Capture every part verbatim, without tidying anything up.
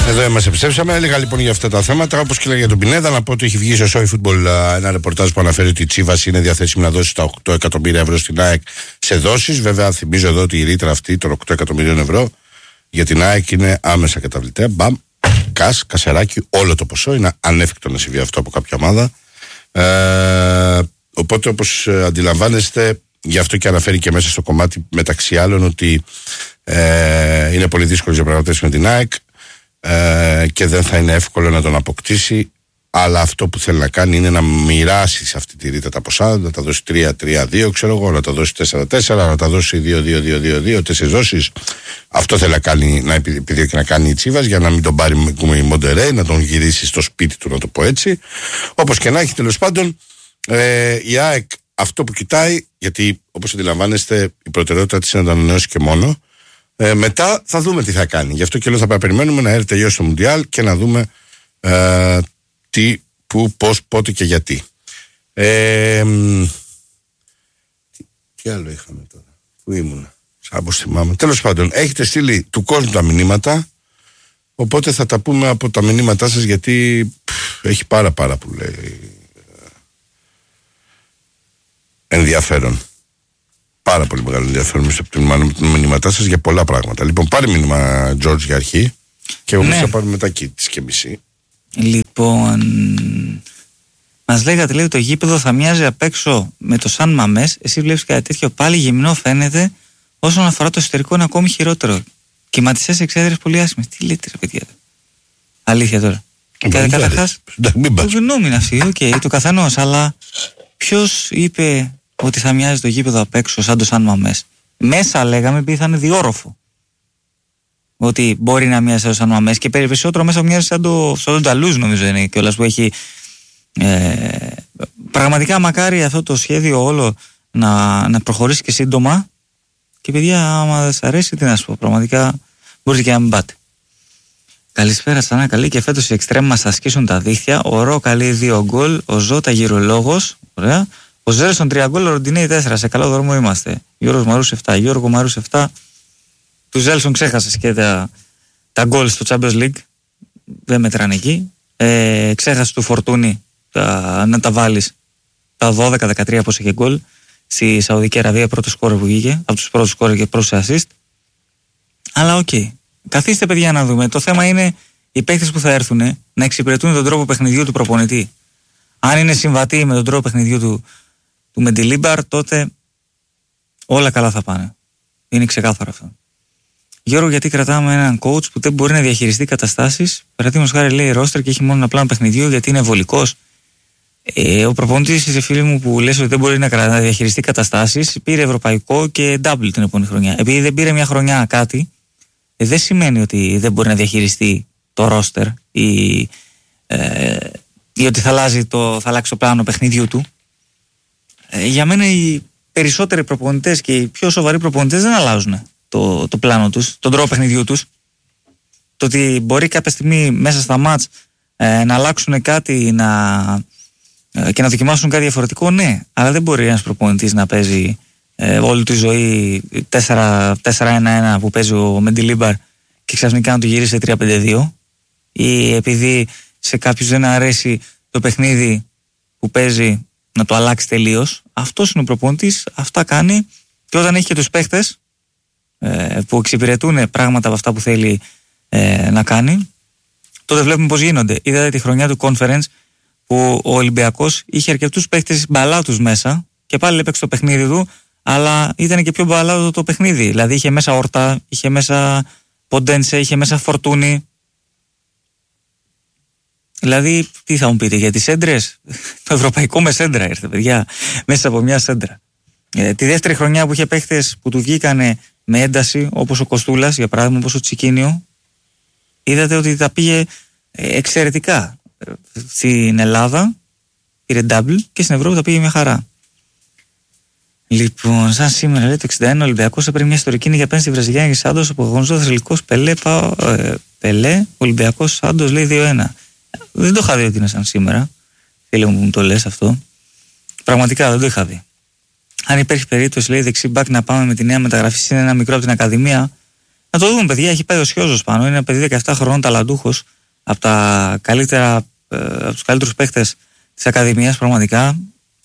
Εδώ είμαστε, επιστρέψαμε. Έλεγα λοιπόν για αυτά τα θέματα. Όπως και λέγα για τον Πινέδα, να πω ότι έχει βγει στο Soy Football ένα ρεπορτάζ που αναφέρει ότι η Τσίβας είναι διαθέσιμη να δώσει τα οκτώ εκατομμύρια ευρώ στην ΑΕΚ σε δόσεις. Βέβαια, θυμίζω εδώ ότι η ρήτρα αυτή των οκτώ εκατομμυρίων ευρώ για την ΑΕΚ είναι άμεσα καταβλητέα. Μπαμ, κας, κασεράκι, όλο το ποσό. Είναι ανέφικτο να συμβεί αυτό από κάποια ομάδα. Ε, οπότε, όπως αντιλαμβάνεστε, γι' αυτό και αναφέρει και μέσα στο κομμάτι μεταξύ άλλων ότι ε, είναι πολύ δύσκολο για πραγματές με την ΑΕΚ. Ε, και δεν θα είναι εύκολο να τον αποκτήσει, αλλά αυτό που θέλει να κάνει είναι να μοιράσει σε αυτή τη ρήτα τα ποσά, να τα δώσει τρία τρία δύο, ξέρω εγώ, να τα δώσει τέσσερα τέσσερα, να τα δώσει δύο δύο δύο δύο δύο, τέσσερις δόσεις. Αυτό θέλει να κάνει, να επιδιώκει να κάνει η Τσίβας, για να μην τον πάρει με Μοντερέ, να τον γυρίσει στο σπίτι του, να το πω έτσι. Όπως και να έχει, τέλος πάντων, ε, η ΑΕΚ αυτό που κοιτάει, γιατί όπως αντιλαμβάνεστε η προτεραιότητα της είναι να τον ανανεώσει και μόνο. Ε, μετά θα δούμε τι θα κάνει. Γι' αυτό και λέω θα περιμένουμε να έρθει τελειώσει το Μουντιάλ και να δούμε ε, τι, πού, πώς, πότε και γιατί. Ε, τι, τι άλλο είχαμε τώρα, πού ήμουνα, σαν πως θυμάμαι. Τέλος πάντων, έχετε στείλει του κόσμου τα μηνύματα, οπότε θα τα πούμε από τα μηνύματά σας, γιατί πφ, έχει πάρα πάρα που λέει ενδιαφέρον. Πάρα πολύ μεγάλο ενδιαφέρον από τα μηνύματά σας για πολλά πράγματα. Λοιπόν, πάρε μήνυμα, George, για αρχή. Και εγώ ναι. θα πάρουμε μετά εκεί τις και μισή. Λοιπόν, μας λέγατε, λέει, το γήπεδο θα μοιάζει απ' έξω με το Σαν Μαμές. Εσύ βλέπεις κάτι τέτοιο, πάλι γυμνό φαίνεται. Όσον αφορά το εσωτερικό είναι ακόμη χειρότερο. Κυματισές εξέδρες πολύ άσχημες. Τι λέτε, ρε παιδιά. Αλήθεια τώρα. Καταρχάς, το γνώμη είναι αυτή, okay, το καθενός, αλλά ποιος είπε ότι θα μοιάζει το γήπεδο απ' έξω σαν το Σαν Μαμές? Μέσα λέγαμε επειδή θα είναι διόροφο. Ότι μπορεί να μοιάζει σαν το Σαν Μαμές, και περισσότερο μέσα μοιάζει σαν το, σαν το Νταλούζ, νομίζω είναι κιόλας, που έχει. Ε, πραγματικά μακάρι αυτό το σχέδιο όλο να, να προχωρήσει και σύντομα. Και παιδιά, άμα δεν σας αρέσει, τι να σου πω, πραγματικά μπορείτε και να μην πάτε. Καλησπέρα, σαν καλή, και φέτος οι εξτρέμ μας θα ασκήσουν τα δίχτυα. Ο Ρο καλή δύο γκολ, ο Ζώτα γυρολόγος, ωραία. Ο Ζέρσον τρία γκολ, ο Ροντινέη τέσσερα. Σε καλό δρόμο είμαστε. Γιώργος Μαρούς επτά. Γιώργο Μαρούς επτά. Του Ζέλσον ξέχασες και τα, τα γκολ στο Champions League. Δεν μετράνε εκεί. Ε, ξέχασες του Φορτούνη τα, να τα βάλεις τα δώδεκα δεκατρία πως είχε γκολ στη Σαουδική Αραβία. Πρώτο σκόρ που βγήκε. Από τους πρώτους σκόρ και πρώτους assist. Αλλά οκ. Okay. Καθίστε, παιδιά, να δούμε. Το θέμα είναι οι παίκτες που θα έρθουν να εξυπηρετούν τον τρόπο παιχνιδιού του προπονητή. Αν είναι συμβατοί με τον τρόπο παιχνιδιού του, του Μεντιλίμπαρ, τότε όλα καλά θα πάνε. Είναι ξεκάθαρο αυτό. Γιώργο, γιατί κρατάμε έναν coach που δεν μπορεί να διαχειριστεί καταστάσεις? Παραδείγματος χάρη, λέει ρόστερ και έχει μόνο ένα πλάνο παιχνιδιού γιατί είναι βολικός. Ε, ο προπονητής, σε φίλοι μου, που λες ότι δεν μπορεί να, να διαχειριστεί καταστάσεις, πήρε ευρωπαϊκό και double την επόμενη χρονιά. Επειδή δεν πήρε μια χρονιά κάτι, ε, δεν σημαίνει ότι δεν μπορεί να διαχειριστεί το ρόστερ ή, ε, ή ότι θα, αλλάζει το, θα αλλάξει το πλάνο παιχνιδιού του. Ε, για μένα οι περισσότεροι προπονητές και οι πιο σοβαροί προπονητές δεν αλλάζουν το, το πλάνο τους, τον τρόπο παιχνιδιού τους. Το ότι μπορεί κάποια στιγμή μέσα στα μάτς ε, να αλλάξουν κάτι να, ε, και να δοκιμάσουν κάτι διαφορετικό, ναι, αλλά δεν μπορεί ένας προπονητής να παίζει ε, όλη τη ζωή τέσσερα ένα ένα που παίζει ο Μεντιλίμπαρ και ξαφνικά να το γυρίσει σε τρία πέντε δύο, ή επειδή σε κάποιους δεν αρέσει το παιχνίδι που παίζει να το αλλάξει τελείως. Αυτός είναι ο προπονητής, αυτά κάνει, και όταν έχει και τους παίχτες ε, που εξυπηρετούν πράγματα από αυτά που θέλει ε, να κάνει, τότε βλέπουμε πώς γίνονται. Είδατε τη χρονιά του Conference που ο Ολυμπιακός είχε αρκετούς παίχτες μπαλάτους μέσα και πάλι έπαιξε το παιχνίδι του, αλλά ήταν και πιο μπαλάτο το παιχνίδι. Δηλαδή είχε μέσα Όρτα, είχε μέσα Ποντένσε, είχε μέσα Φορτούνη. Δηλαδή, τι θα μου πείτε για τις έντρες? Το ευρωπαϊκό με σέντρα ήρθε, παιδιά, μέσα από μια σέντρα. Ε, τη δεύτερη χρονιά που είχε παίχτες που του βγήκανε με ένταση, όπως ο Κοστούλας, για παράδειγμα, όπως ο Τσικίνιο, είδατε ότι τα πήγε εξαιρετικά. Στην Ελλάδα πήρε double και στην Ευρώπη τα πήγε μια χαρά. Λοιπόν, σαν σήμερα, λέει, το εξήντα ένα ο Ολυμπιακός έπαιρνε μια ιστορική νίκη απέναντι στη Βραζιλιάνικη Σάντος, από αγωνιστό θρηλυκός Πελέ, πάω, ε, Πελέ, Ολυμπιακός Σάντος, λέει δύο ένα. Δεν το είχα δει ότι είναι σαν σήμερα. Φίλε μου που μου το λες αυτό. Πραγματικά δεν το είχα δει. Αν υπάρχει περίπτωση, λέει, δεξί μπακ να πάμε με τη νέα μεταγραφή, είναι ένα μικρό από την Ακαδημία, Να το δούμε, παιδιά. Έχει πάει ο Σιώζος πάνω. Είναι ένα παιδί δεκαεπτά χρονών, ταλαντούχος, από, τα καλύτερα, από τους καλύτερους παίχτες της Ακαδημίας, πραγματικά.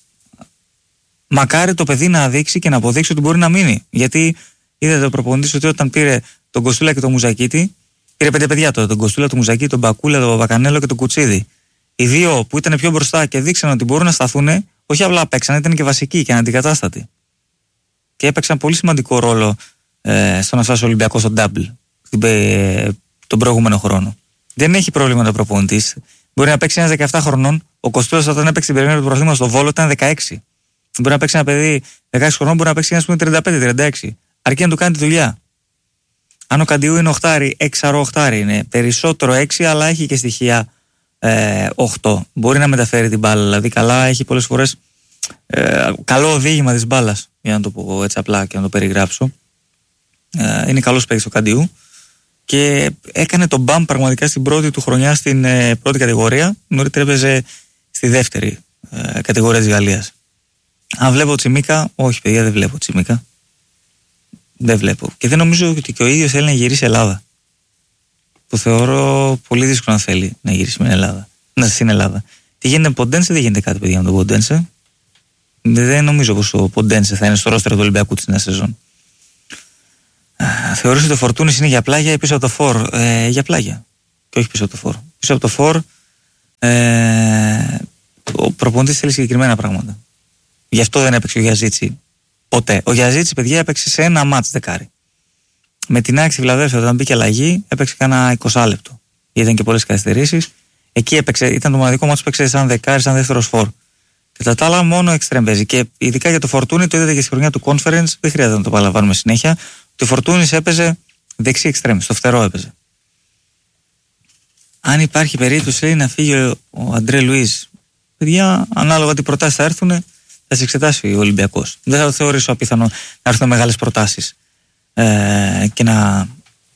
Μακάρι το παιδί να δείξει και να αποδείξει ότι μπορεί να μείνει. Γιατί είδατε ο προπονητής ότι όταν πήρε τον Κοστούλα και τον Μουζακίτη, πήρε πέντε παιδιά τώρα. Τον Κοστούλα, τον Μουζακίτη, τον Μπακούλα, τον Παπακανέλο και τον Κουτσίδη. Οι δύο που ήταν πιο μπροστά και δείξαν ότι μπορούν να σταθούν, όχι απλά παίξαν, ήταν και βασικοί και αναντικατάστατοι. Και έπαιξαν πολύ σημαντικό ρόλο ε, στο να φτάσει ο Ολυμπιακός στο double ε, τον προηγούμενο χρόνο. Δεν έχει πρόβλημα το προπονητής. Μπορεί να παίξει ένας δεκαεπτά χρονών. Ο Κοστούλας όταν έπαιξε την περιμέρα του πρωταθλήματος στο Βόλο ήταν δεκαέξι. Μπορεί να παίξει ένα παιδί δεκαέξι χρονών, μπορεί να παίξει ένα τριάντα πέντε τριάντα έξι. Αρκεί να του κάνει τη δουλειά. Αν ο Καντιού είναι οχτάρι, έξαρο οχτάρι είναι. Περισσότερο έξι, αλλά έχει και στοιχεία ε, οκτώ. Μπορεί να μεταφέρει την μπάλα. Δηλαδή, καλά έχει πολλές φορές ε, καλό οδήγημα της μπάλας. Για να το πω έτσι απλά και να το περιγράψω. Ε, είναι καλός παίκτης ο Καντιού. Και έκανε τον μπαμ πραγματικά στην πρώτη του χρονιά στην ε, πρώτη κατηγορία. Νωρίτερα έπαιζε στη δεύτερη ε, κατηγορία της Γαλλίας. Αν βλέπω Τσιμίκα, όχι παιδιά, δεν βλέπω Τσιμίκα. Δεν βλέπω. Και δεν νομίζω ότι και ο ίδιος θέλει να γυρίσει Ελλάδα. Που θεωρώ πολύ δύσκολο να θέλει να γυρίσει με Ελλάδα. Να στην Ελλάδα. Τι γίνεται με Ποντένσε, δεν γίνεται κάτι παιδιά με τον Ποντένσε. Δεν νομίζω πως ο Ποντένσε θα είναι στο ρόστερο του Ολυμπιακού της νέας σεζόν. Θεωρείς ότι ο Φορτούνης είναι για πλάγια ή πίσω από το φορ? Ε, για πλάγια. Και όχι πίσω από το φορ. Πίσω από το φορ ε, ο προπονητής θέλει συγκεκριμένα πράγματα. Γι' αυτό δεν έπαιξε ο Γιαζίτσι ποτέ. Ο Γιαζίτσι, παιδιά, έπαιξε σε ένα μάτς δεκάρι. Με την Άκη Φιλαδέλφια, όταν μπήκε αλλαγή, έπαιξε κάνα είκοσι λεπτό. Ήταν και πολλές καθυστερήσεις. Εκεί έπαιξε, ήταν το μοναδικό μάτς που έπαιξε σαν δεκάρι, σαν δεύτερος φορ. Κατά τα άλλα, μόνο εξτρέμ παίζει. Και ειδικά για το Φορτούνι, το είδατε και στη χρονιά του conference, δεν χρειάζεται να το παραλαμβάνουμε συνέχεια. Το Φορτούνις έπαιζε δεξί εξτρέμ, στο φτερό έπαιζε. Αν υπάρχει περίπτωση, λέει, να φύγει ο, ο Αντρέ Λουίζ, παιδιά, ανάλογα τι προτάσεις θα έρθουν, θα σε εξετάσει ο Ολυμπιακός. Δεν θα το θεωρήσω απίθανο να έρθουν μεγάλες προτάσεις ε, και, να,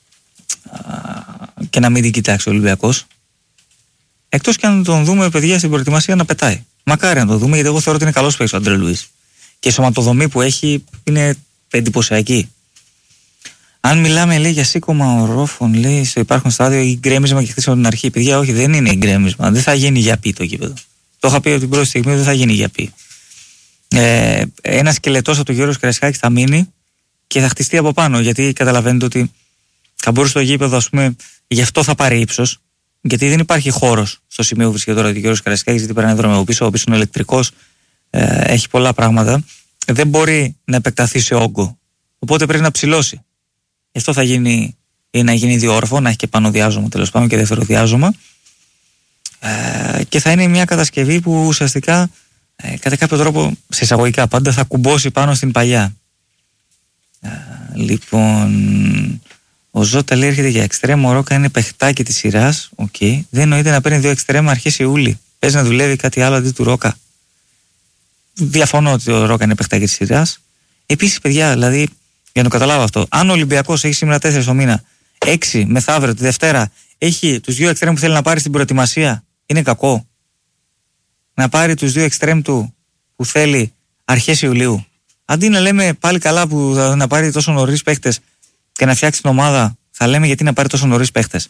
και να μην την κοιτάξει ο Ολυμπιακός. Εκτός και αν τον δούμε, παιδιά, στην προετοιμασία να πετάει. Μακάρι να το δούμε, γιατί εγώ θεωρώ ότι είναι καλός παίκτης ο Αντρέ Λουίζ. Και η σωματοδομή που έχει είναι εντυπωσιακή. Αν μιλάμε, λέει, για σήκωμα ορόφων, λέει, στο υπάρχον στάδιο ή γκρέμισμα και χτίσαμε την αρχή. Παιδιά, όχι, δεν είναι γκρέμισμα. Δεν θα γίνει για πι το γήπεδο. Το είχα πει από την πρώτη στιγμή, δεν θα γίνει για πι. Ε, ένα σκελετός από τον Γιώργο Καραϊσκάκη θα μείνει και θα χτιστεί από πάνω. Γιατί καταλαβαίνετε ότι θα μπορούσε το γήπεδο, ας πούμε, γι' αυτό θα πάρει ύψος. Γιατί δεν υπάρχει χώρος στο σημείο που βρίσκεται τώρα ο Γιώργο Καραϊσκάκη, γιατί πρέπει να δρόμο από πίσω. Ο πίσω είναι ηλεκτρικός, ε, έχει πολλά πράγματα. Δεν μπορεί να επεκταθεί σε όγκο. Οπότε πρέπει να ψηλώσει. Γι' αυτό θα γίνει, ή να γίνει διόρφο, να έχει και πάνω διάζωμα τέλος πάντων και δεύτερο διάζωμα. Ε, και θα είναι μια κατασκευή που ουσιαστικά ε, κατά κάποιο τρόπο, σε εισαγωγικά πάντα, θα κουμπώσει πάνω στην παλιά. Ε, λοιπόν, ο Ζώτα λέει έρχεται για εξτρέμ, ο Ρόκα είναι παιχτάκι της σειράς. Okay. Δεν εννοείται να παίρνει δύο εξτρέμ αρχές Ιούλη. Παίζει να δουλεύει κάτι άλλο αντί του Ρόκα. Διαφωνώ ότι ο Ρόκα είναι παιχτάκι της σειράς. Επίσης, παιδιά, δηλαδή, για να το καταλάβω αυτό, αν ο Ολυμπιακός έχει σήμερα τέσσερα το μήνα, έξι μεθαύριο τη Δευτέρα, έχει τους δύο εξτρέμ που θέλει να πάρει στην προετοιμασία, είναι κακό? Να πάρει τους δύο εξτρέμ του που θέλει αρχές Ιουλίου. Αντί να λέμε πάλι καλά που θα, να πάρει τόσο νωρίς παίχτες και να φτιάξει την ομάδα, θα λέμε γιατί να πάρει τόσο νωρίς παίχτες.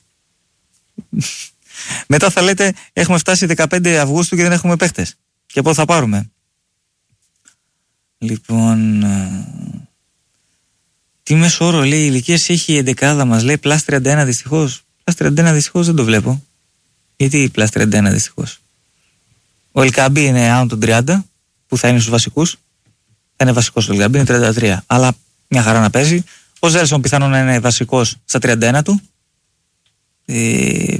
Μετά θα λέτε έχουμε φτάσει δεκαπέντε Αυγούστου και δεν έχουμε παίχτες. Και πότε θα πάρουμε? Λοιπόν, τι μέσο όρο λέει ηλικίας έχει η εντεκάδα μας, λέει πλάς τριάντα ένα δυστυχώς. Πλάς τριάντα ένα δυστυχώς δεν το βλέπω. Γιατί πλάς τριάντα ένα δυστυχώς? Ο Ελκαμπή είναι άνω των τριάντα, που θα είναι στους βασικούς. Θα είναι βασικός ο Ελκαμπή, είναι τριάντα τρία. Αλλά μια χαρά να παίζει. Ο Ζέλσον πιθανόν να είναι βασικός στα τριάντα ένα του. Ε,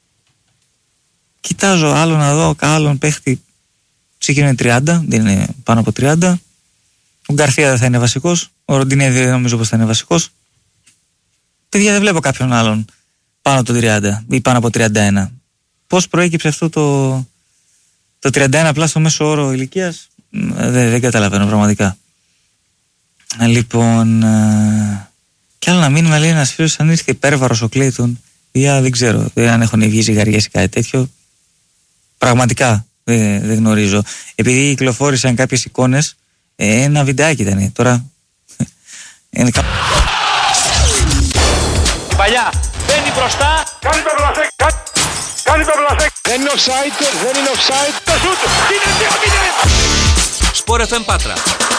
κοιτάζω άλλο να δω, άλλον παίχτη ψυχή είναι τριάντα, δεν είναι πάνω από τριάντα. Ο Γκαρθία δεν θα είναι βασικός. Ο Ροντινέδη δεν νομίζω πως θα είναι βασικός. Παιδιά, δεν βλέπω κάποιον άλλον πάνω από τριάντα ή πάνω από τριάντα ένα. Πώς προέκυψε αυτό το, το τριάντα ένα πλάς στο μέσο όρο ηλικίας? Δεν, δεν καταλαβαίνω πραγματικά. Λοιπόν, κι άλλο να μείνουμε, λέει ένας φίλος, αν ήρθε υπέρβαρος ο Κλέιτον. Ή δεν ξέρω, αν έχουν βγει ζυγαριές ή κάτι τέτοιο. Πραγματικά δεν, δεν γνωρίζω. Επειδή κυκλοφόρησαν κάποιες εικόνες, ένα βιντεάκι ήταν. Τώρα. Είναι... Παλιά, μπαίνει μπροστά. Κάνει το μπλασέ, κάνει το μπλασέ. Δεν είναι offside, δεν είναι offside. Το σούτ, είναι δύο μηδέν. Σπορ εφ εμ Πάτρα.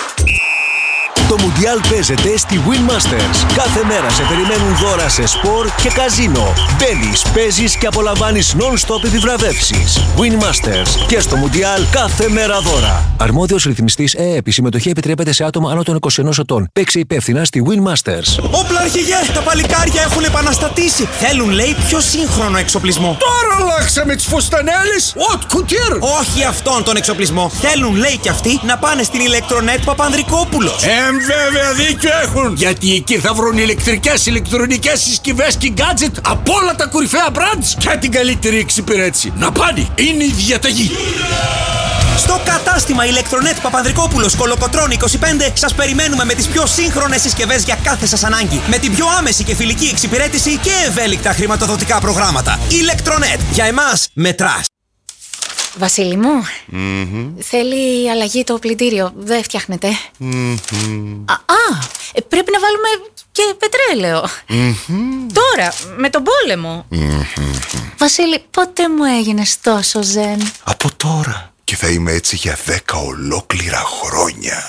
Το Μουντιάλ παίζεται στη Win Masters. Κάθε μέρα σε περιμένουν δώρα σε σπορ και καζίνο. Μπαίνεις, παίζεις και απολαμβάνεις non-stop επιβραβεύσεις. Win Masters και στο Μουντιάλ κάθε μέρα δώρα. Αρμόδιος ρυθμιστής ΕΕΠ. Η συμμετοχή επιτρέπεται σε άτομα άνω των είκοσι ενός ετών. Παίξε υπεύθυνα στη Win Masters. Όπλα αρχηγέ! Τα παλικάρια έχουν επαναστατήσει. Θέλουν, λέει, πιο σύγχρονο εξοπλισμό. Τώρα αλλάξαμε τις φουστανέλες. Οτ κουτίρ. Όχι αυτόν τον εξοπλισμό. Θέλουν, λέει, κι αυτοί να πάνε στην Ηλεκτρονέτ Παπανδρικόπουλος. Ε, βέβαια δίκιο έχουν. Γιατί εκεί θα βρουν ηλεκτρικές, ηλεκτρονικές συσκευές και gadget από όλα τα κορυφαία brands και την καλύτερη εξυπηρέτηση. Να πάνε. Είναι η διαταγή. Στο κατάστημα Ηλεκτρονέτ Παπανδρικόπουλος Κολοκοτρώνη είκοσι πέντε σας περιμένουμε με τις πιο σύγχρονες συσκευές για κάθε σας ανάγκη. Με την πιο άμεση και φιλική εξυπηρέτηση και ευέλικτα χρηματοδοτικά προγράμματα. Ηλεκτρονέτ. Για εμάς μετράς. Βασίλη μου, mm-hmm. θέλει αλλαγή το πλυντήριο. Δεν φτιάχνεται. Mm-hmm. Α, α, πρέπει να βάλουμε και πετρέλαιο. Mm-hmm. Τώρα, με τον πόλεμο. Mm-hmm. Βασίλη, πότε μου έγινες τόσο ζεν? Από τώρα. Και θα είμαι έτσι για δέκα ολόκληρα χρόνια.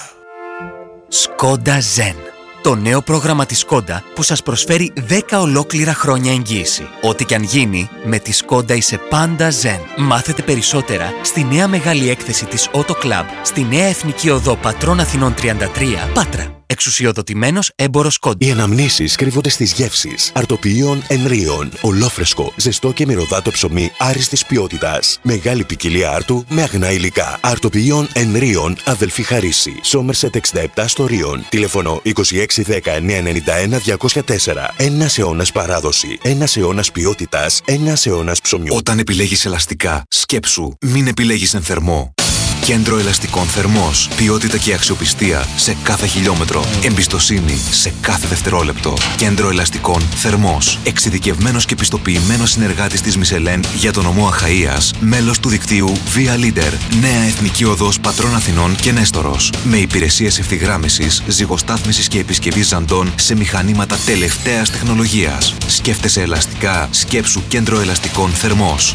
Skoda Zen. Το νέο πρόγραμμα της Skoda που σας προσφέρει δέκα ολόκληρα χρόνια εγγύηση. Ό,τι κι αν γίνει, με τη Skoda είσαι πάντα Zen. Μάθετε περισσότερα στη νέα μεγάλη έκθεση της Auto Club, στη νέα Εθνική Οδό Πατρών Αθηνών τριάντα τρία, Πάτρα. Εξουσιοδοτημένος έμπορος Skoda. Οι αναμνήσεις κρύβονται στις γεύσεις. Αρτοποιείων Ενρίων. Ολόφρεσκο, ζεστό και μυρωδάτο ψωμί άριστης ποιότητας. Μεγάλη ποικιλία άρτου με αγνά υλικά. Αρτοποιείων Ενρίων, αδελφή Χαρίση. Σόμερσετ εξήντα επτά στο Ρίον. Τηλέφωνο είκοσι έξι δέκα εννιακόσια ενενήντα ένα διακόσια τέσσερα. Ένας αιώνας παράδοση. Ένας αιώνας ποιότητας. Ένας αιώνας ψωμιού. Όταν επιλέγεις ελαστικά, σκέψου, μην επιλέγεις εν θερμό. Κέντρο Ελαστικών Θερμός. Ποιότητα και αξιοπιστία σε κάθε χιλιόμετρο. Εμπιστοσύνη σε κάθε δευτερόλεπτο. Κέντρο Ελαστικών Θερμός. Εξειδικευμένος και πιστοποιημένος συνεργάτης της Μισελέν για τον νομό Αχαΐας. Μέλος του δικτύου Via Leader. Νέα Εθνική Οδός Πατρών Αθηνών και Νέστορος. Με υπηρεσίες ευθυγράμμισης, ζυγοστάθμισης και επισκευής ζαντών σε μηχανήματα τελευταίας τεχνολογίας. Σκέφτεσαι ελαστικά. Σκέψου Κέντρο Ελαστικών Θερμός.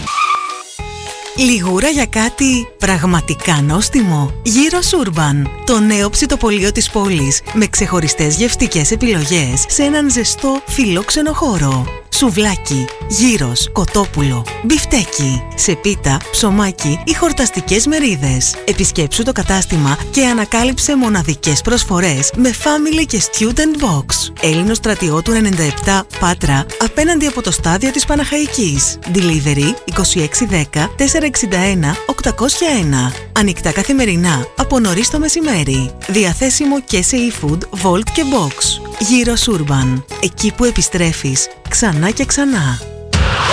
Λιγούρα για κάτι πραγματικά νόστιμο. Γύρος Urban. Το νέο ψητοπωλείο της πόλης με ξεχωριστές γευστικές επιλογές σε έναν ζεστό φιλόξενο χώρο. Σουβλάκι, γύρος, κοτόπουλο, μπιφτέκι, σε πίτα, ψωμάκι ή χορταστικές μερίδες. Επισκέψου το κατάστημα και ανακάλυψε μοναδικές προσφορές με family και student box. Έλληνος στρατιώτου ενενήντα επτά, Πάτρα, απέναντι από το στάδιο της Παναχαϊκής. Delivery είκοσι έξι δέκα τετρακόσια εξήντα ένα οκτακόσια ένα. Ανοιχτά καθημερινά από νωρίς το μεσημέρι. Διαθέσιμο και σε e-food, Volt και Box. Γύρος Urban. Εκεί που επιστρέφεις ξανά και ξανά.